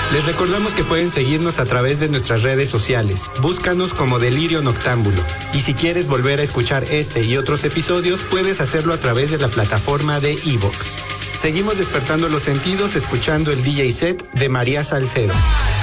Les recordamos que pueden seguirnos a través de nuestras redes sociales. Búscanos como Delirio Noctámbulo. Y si quieres volver a escuchar este y otros episodios, puedes hacerlo a través de la plataforma de iVoox. Seguimos despertando los sentidos escuchando el DJ set de María Salcedo.